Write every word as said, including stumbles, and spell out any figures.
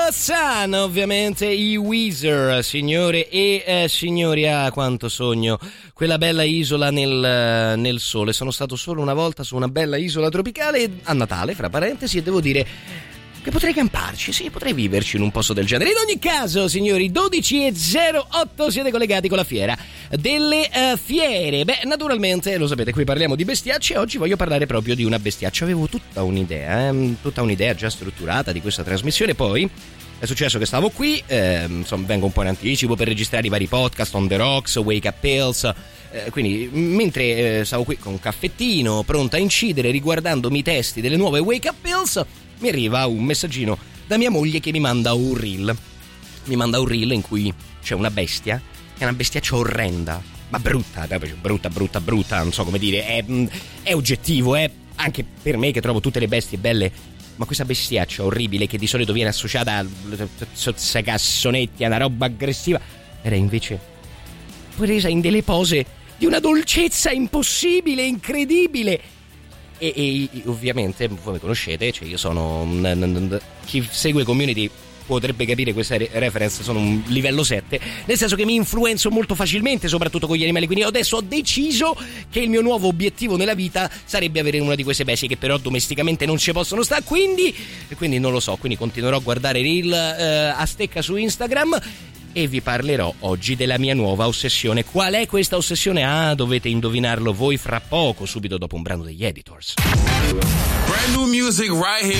Sun, ovviamente i Weezer, signore e eh, signori. Ah, quanto sogno quella bella isola nel, nel sole. Sono stato solo una volta su una bella isola tropicale a Natale, fra parentesi, e devo dire che potrei camparci, sì, potrei viverci in un posto del genere. In ogni caso, signori, dodici e zero otto, siete collegati con la fiera delle uh, fiere. Beh, naturalmente, lo sapete, qui parliamo di bestiacce e oggi voglio parlare proprio di una bestiaccia. Avevo tutta un'idea, eh, tutta un'idea già strutturata di questa trasmissione, poi è successo che stavo qui, eh, insomma, vengo un po' in anticipo per registrare i vari podcast, On The Rocks, Wake Up Pills. Eh, quindi mentre eh, stavo qui con un caffettino, pronta a incidere, riguardandomi i testi delle nuove Wake Up Pills, mi arriva un messaggino da mia moglie che mi manda un reel. Mi manda un reel in cui c'è una bestia, che è una bestiaccia orrenda, ma brutta, brutta, brutta, brutta, non so come dire, è, è oggettivo, è anche per me che trovo tutte le bestie belle, ma questa bestiaccia orribile che di solito viene associata a cassonetti, a una roba aggressiva, era invece presa in delle pose di una dolcezza impossibile, incredibile. E, e ovviamente voi mi conoscete, cioè io sono un, un, un, chi segue Community potrebbe capire questa re- reference, sono un livello sette, nel senso che mi influenzo molto facilmente, soprattutto con gli animali, quindi adesso ho deciso che il mio nuovo obiettivo nella vita sarebbe avere una di queste bestie che però domesticamente non ci possono stare, quindi, quindi non lo so, quindi continuerò a guardare reel eh, a stecca su Instagram e vi parlerò oggi della mia nuova ossessione. Qual è questa ossessione? Ah, dovete indovinarlo voi fra poco, subito dopo un brano degli Editors. Brand new music right here.